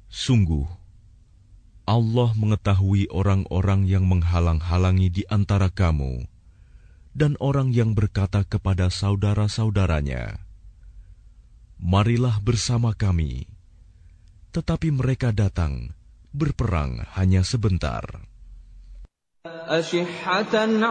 Sungguh, Allah mengetahui orang-orang yang menghalang-halangi di antara kamu dan orang yang berkata kepada saudara-saudaranya, "Marilah bersama kami," tetapi mereka datang berperang hanya sebentar.